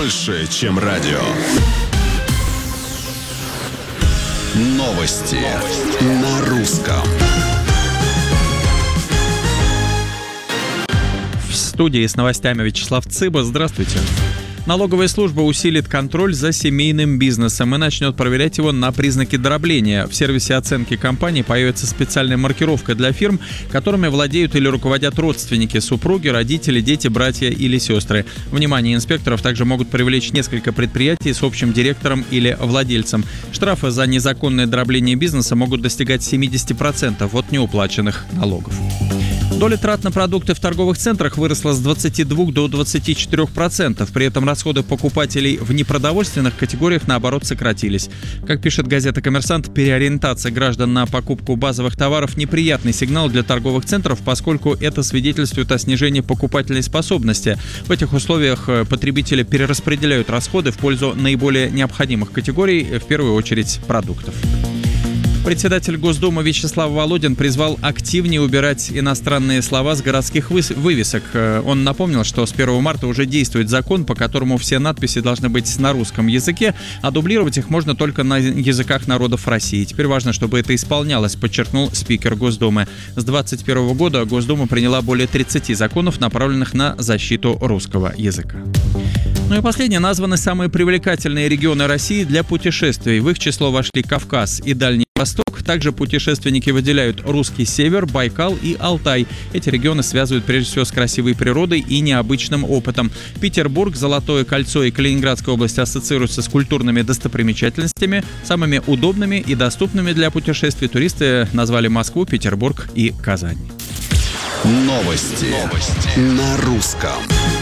больше, чем радио. Новости на русском. В студии с новостями Вячеслав Цыба. Здравствуйте. Налоговая служба усилит контроль за семейным бизнесом и начнет проверять его на признаки дробления. В сервисе оценки компаний появится специальная маркировка для фирм, которыми владеют или руководят родственники, супруги, родители, дети, братья или сестры. Внимание инспекторов также могут привлечь несколько предприятий с общим директором или владельцем. Штрафы за незаконное дробление бизнеса могут достигать 70% от неуплаченных налогов. Доля трат на продукты в торговых центрах выросла с 22 до 24%. При этом расходы покупателей в непродовольственных категориях, наоборот, сократились. Как пишет газета «Коммерсант», переориентация граждан на покупку базовых товаров – неприятный сигнал для торговых центров, поскольку это свидетельствует о снижении покупательной способности. В этих условиях потребители перераспределяют расходы в пользу наиболее необходимых категорий, в первую очередь продуктов. Председатель Госдумы Вячеслав Володин призвал активнее убирать иностранные слова с городских вывесок. Он напомнил, что с 1 марта уже действует закон, по которому все надписи должны быть на русском языке, а дублировать их можно только на языках народов России. Теперь важно, чтобы это исполнялось, подчеркнул спикер Госдумы. С 2021 года Госдума приняла более 30 законов, направленных на защиту русского языка. Ну и последнее. Названы самые привлекательные регионы России для путешествий. В их число вошли Кавказ и Дальний Восток. Также путешественники выделяют Русский Север, Байкал и Алтай. Эти регионы связывают прежде всего с красивой природой и необычным опытом. Петербург, Золотое кольцо и Калининградская область ассоциируются с культурными достопримечательностями. Самыми удобными и доступными для путешествий туристы назвали Москву, Петербург и Казань. Новости на русском.